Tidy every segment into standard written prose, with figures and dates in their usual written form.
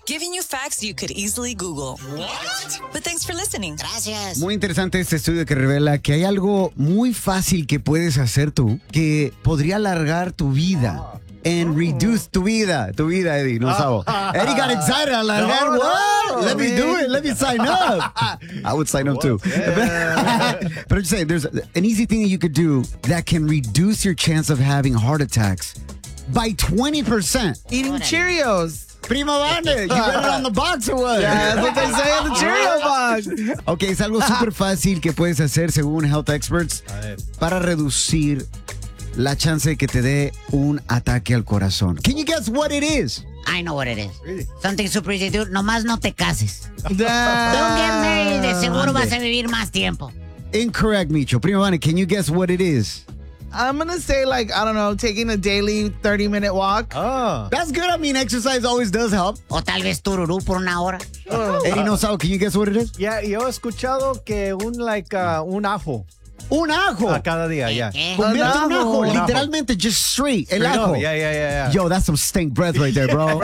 Giving you facts you could easily Google. What? But thanks for listening. Gracias. Muy interesante este estudio que revela que hay algo muy fácil que puedes hacer tú que podría alargar tu vida. And reduce tu vida, Eddie, no sabo. Eddie got excited, alargar, what? Let me do it, let me sign up. I would sign up too. But I'm just saying, there's an easy thing that you could do that can reduce your chance of having heart attacks by 20%. Eating Cheerios. Primo Vane, you got it on the box or what? Yeah, that's what they say in the Cheerio box. Ok, es algo súper fácil que puedes hacer según health experts para reducir la chance de que te dé un ataque al corazón. Can you guess what it is? I know what it is. Really? Something super easy, dude. Nomás no te cases. Don't get married. De seguro vas a vivir más tiempo. Incorrect, Micho. Primo Vane, can you guess what it is? I'm going to say, like, I don't know, taking a daily 30-minute walk. Oh. That's good. I mean, exercise always does help. O tal vez tururú por una hora. Eddie Nosao, can you guess what it is? Yeah, yo he escuchado que un ajo. Un ajo. A cada día, ya. Convierte un ajo, literalmente, just straight. El ajo. Yeah. Yo, that's some stink breath right there, bro.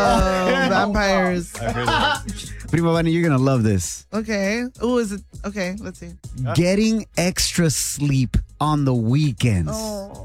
Vampires. Primo Vane, you're going to love this. Okay. Ooh, is it? Okay, let's see. Getting extra sleep on the weekends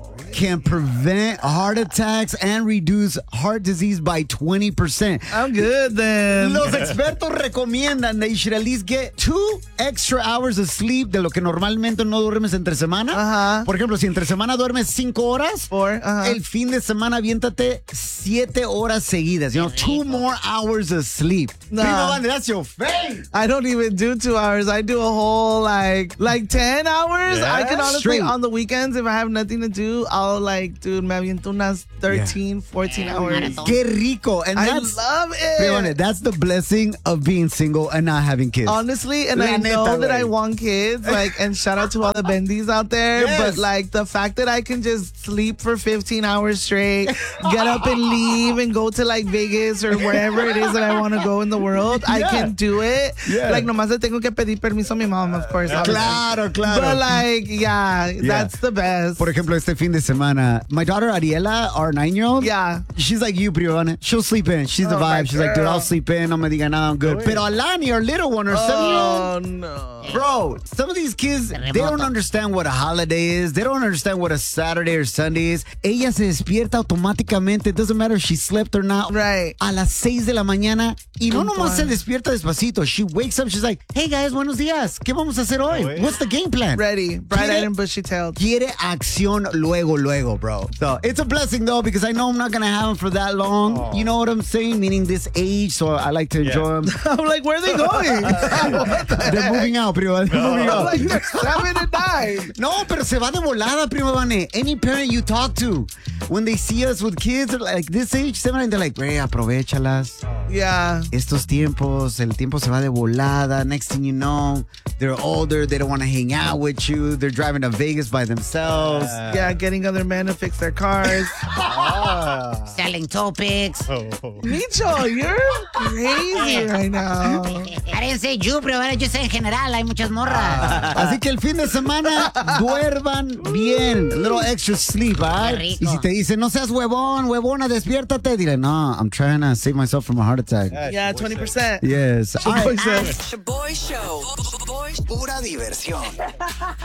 can prevent heart attacks and reduce heart disease by 20%. I'm good then. Los expertos recomiendan that you should at least get 2 extra hours of sleep de lo que normalmente no duermes entre semana. Por ejemplo, si entre semana duermes 5 horas, el fin de semana aviéntate 7 horas seguidas. You know, 2 more hours of sleep. Nah. That's your face. I don't even do 2 hours. I do a whole like 10 hours. Yeah? I can honestly, Straight. on the weekends, if I have nothing to do, I'll dude, me aviento unas 13, 14 hours. Qué rico. And I that's, love it. Primo, that's the blessing of being single and not having kids. Honestly, and La I know neta, that I güey. want kids, and shout out to all the bendies out there, Yes. but the fact that I can just sleep for 15 hours straight, get up and leave and go to Vegas or wherever it is that I want to go in the world, I can do it. Yeah. Nomás le tengo que pedir permiso a mi mom, of course. obviously. Claro. But yeah, that's the best. Por ejemplo, este fin de semana, my daughter Ariela, our 9-year-old, she's like you, Primo Vane. She'll sleep in. She's the my vibe. She's like, dude, I'll sleep in. No me diga nada, I'm good. Pero Alani, our little one, our 7-year-old, no. bro, some of these kids, they don't understand what a holiday is. They don't understand what a Saturday or Sunday is. Ella se despierta automáticamente. It doesn't matter if she slept or not. Right. A las 6 de la mañana. Y no nomás se despierta despacito. She wakes up. She's like, hey, guys, buenos días. ¿Qué vamos a hacer hoy? What's the game plan? Ready. Bright-eyed and bushy-tailed. Quiere acción luego, bro. So it's a blessing, though, because I know I'm not going to have them for that long. Aww. You know what I'm saying? Meaning this age, so I like to enjoy them. I'm like, where are they going? They're moving out, Primo. They're moving I'm out. like, they're 7 and 9. No, pero se va de volada, Primo Vane. Any parent you talk to, when they see us with kids like this age, 7, they're like, güey, aprovechalas. Yeah. Estos tiempos, el tiempo se va de volada. Next thing you know, they're older. They don't want to hang out with you. They're driving to Vegas by themselves. Yeah, getting other men to fix their cars. Selling topics. Micho, you're crazy right now. I didn't say you, pero yo sé en general, hay muchas morras. Así que el fin de semana, duerman bien. A little extra sleep, ¿right? Qué rico. Y si te dicen, no seas huevona, despiértate, dile, no, I'm trying to save myself from a heart attack. Yeah, 20%. Yes. All right. The Boy Show. Pura diversión.